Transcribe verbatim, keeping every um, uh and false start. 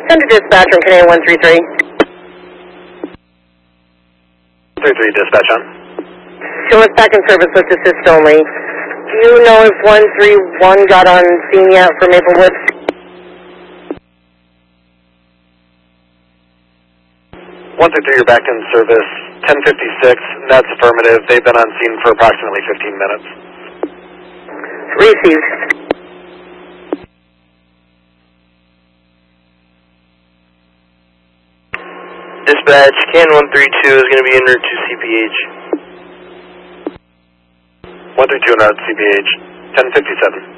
Send to dispatch on Canadian one three three. three three dispatch on. Show us back in service with assist only. Do you know if one three one got on scene yet for Maplewood? one three three, you're back in service. ten fifty-six, that's affirmative. They've been on scene for approximately fifteen minutes. Received. Dispatch, Can one three two is going to be en route to C P H. one three two en route to C P H, ten fifty-seven.